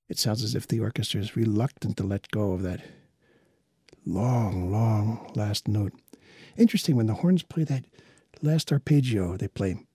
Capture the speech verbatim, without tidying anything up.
It sounds as if the orchestra is reluctant to let go of that long, long last note. Interesting, when the horns play that last arpeggio, they play